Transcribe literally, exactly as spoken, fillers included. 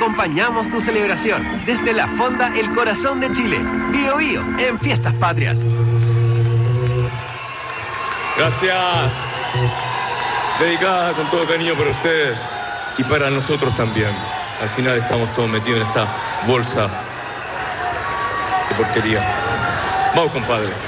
acompañamos tu celebración desde la Fonda El Corazón de Chile. Bío Bío en Fiestas Patrias. Gracias. Dedicada con todo cariño para ustedes y para nosotros también. Al final estamos todos metidos en esta bolsa de porquería. Vamos, compadre.